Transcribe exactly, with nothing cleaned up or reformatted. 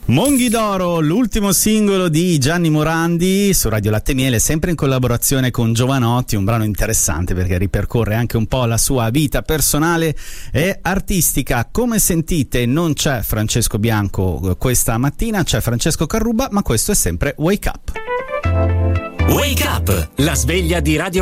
Monghi d'Oro, l'ultimo singolo di Gianni Morandi su Radio Latte e Miele, sempre in collaborazione con Giovanotti, un brano interessante perché ripercorre anche un po' la sua vita personale e artistica. Come sentite non c'è Francesco Bianco questa mattina, c'è Francesco Carruba, ma questo è sempre Wake Up. Wake Up, la sveglia di Radio